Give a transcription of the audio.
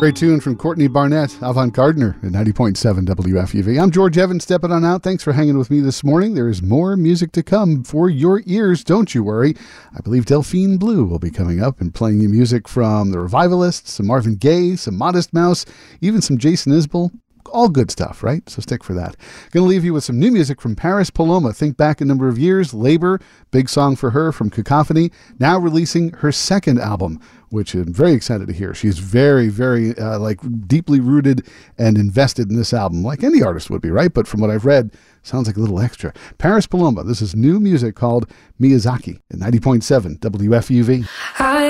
Great tune from Courtney Barnett, Avant-Gardener at 90.7 WFUV. I'm George Evans, stepping on out. Thanks for hanging with me this morning. There is more music to come for your ears, don't you worry. I believe Delphine Blue will be coming up and playing you music from the Revivalists, some Marvin Gaye, some Modest Mouse, even some Jason Isbell. All good stuff, right? So stick for that. Going to leave you with some new music from Paris Paloma. Think back a number of years. Labor, big song for her from Cacophony. Now releasing her second album, which I'm very excited to hear. She's very, very deeply rooted and invested in this album, like any artist would be, right? But from what I've read, sounds like a little extra. Paris Paloma. This is new music called Miyazaki at 90.7 WFUV.